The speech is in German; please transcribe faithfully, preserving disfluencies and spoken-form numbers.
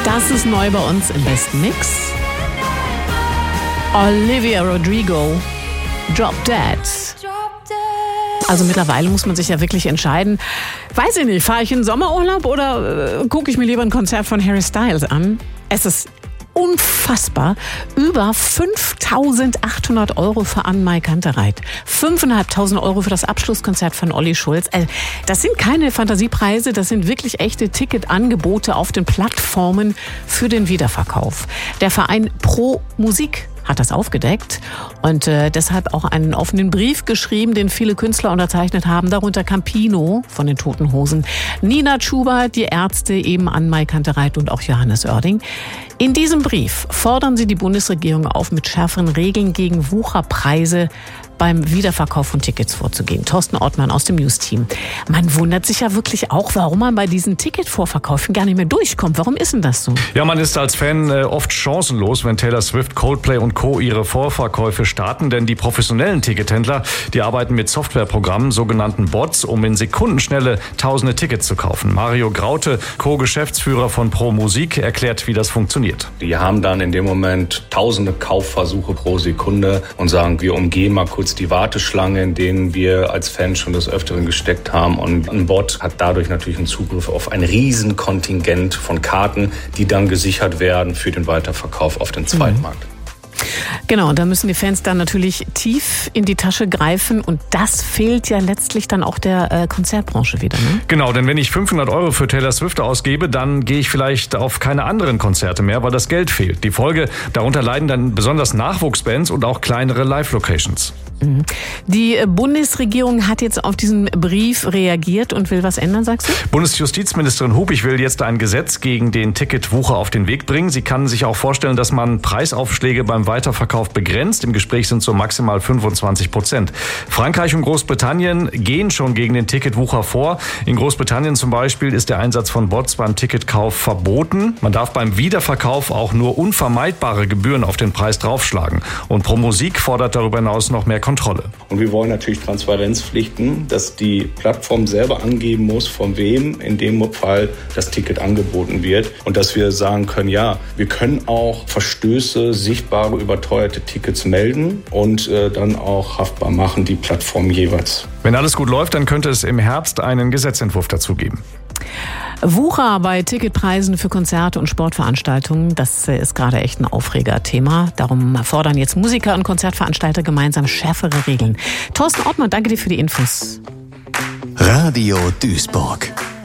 Das ist neu bei uns im besten Mix. Olivia Rodrigo, Drop Dead. Also mittlerweile muss man sich ja wirklich entscheiden. Weiß ich nicht, fahre ich in den Sommerurlaub oder äh, gucke ich mir lieber ein Konzert von Harry Styles an? Es ist unfassbar. Über fünftausendachthundert Euro für Ann-Mai Kantereit. fünftausendfünfhundert Euro für das Abschlusskonzert von Olli Schulz. Also, das sind keine Fantasiepreise, das sind wirklich echte Ticketangebote auf den Plattformen für den Wiederverkauf. Der Verein Pro Musik hat das aufgedeckt und äh, deshalb auch einen offenen Brief geschrieben, den viele Künstler unterzeichnet haben, darunter Campino von den Toten Hosen, Nina Chuba, die Ärzte, eben Ann-Mai Kantereit und auch Johannes Oerding. In diesem Brief fordern sie die Bundesregierung auf, mit schärferen Regeln gegen Wucherpreise beim Wiederverkauf von Tickets vorzugehen. Thorsten Ortmann aus dem News-Team. Man wundert sich ja wirklich auch, warum man bei diesen Ticketvorverkäufen gar nicht mehr durchkommt. Warum ist denn das so? Ja, man ist als Fan äh, oft chancenlos, wenn Taylor Swift, Coldplay und Co. ihre Vorverkäufe starten. Denn die professionellen Tickethändler, die arbeiten mit Softwareprogrammen, sogenannten Bots, um in Sekundenschnelle tausende Tickets zu kaufen. Mario Graute, Co-Geschäftsführer von Pro Musik, erklärt, wie das funktioniert. Die haben dann in dem Moment tausende Kaufversuche pro Sekunde und sagen, wir umgehen mal kurz die Warteschlange, in denen wir als Fans schon des Öfteren gesteckt haben. Und ein Bot hat dadurch natürlich einen Zugriff auf ein Riesenkontingent von Karten, die dann gesichert werden für den Weiterverkauf auf den Zweitmarkt. Mhm. Genau, und da müssen die Fans dann natürlich tief in die Tasche greifen und das fehlt ja letztlich dann auch der äh, Konzertbranche wieder, ne? Genau, denn wenn ich fünfhundert Euro für Taylor Swift ausgebe, dann gehe ich vielleicht auf keine anderen Konzerte mehr, weil das Geld fehlt. Die Folge, darunter leiden dann besonders Nachwuchsbands und auch kleinere Live-Locations. Die Bundesregierung hat jetzt auf diesen Brief reagiert und will was ändern, sagst du? Bundesjustizministerin Hubig will jetzt ein Gesetz gegen den Ticketwucher auf den Weg bringen. Sie kann sich auch vorstellen, dass man Preisaufschläge beim Weiterverkauf begrenzt. Im Gespräch sind so maximal fünfundzwanzig Prozent. Frankreich und Großbritannien gehen schon gegen den Ticketwucher vor. In Großbritannien zum Beispiel ist der Einsatz von Bots beim Ticketkauf verboten. Man darf beim Wiederverkauf auch nur unvermeidbare Gebühren auf den Preis draufschlagen. Und Pro Musik fordert darüber hinaus noch mehr Kontrolle. Und wir wollen natürlich Transparenzpflichten, dass die Plattform selber angeben muss, von wem in dem Fall das Ticket angeboten wird. Und dass wir sagen können, ja, wir können auch Verstöße, sichtbare, überteuerte Tickets melden und äh, dann auch haftbar machen, die Plattform jeweils. Wenn alles gut läuft, dann könnte es im Herbst einen Gesetzentwurf dazu geben. Wucher bei Ticketpreisen für Konzerte und Sportveranstaltungen, das ist gerade echt ein Aufregerthema. Darum fordern jetzt Musiker und Konzertveranstalter gemeinsam schärfere Regeln. Thorsten Ortmann, danke dir für die Infos. Radio Duisburg.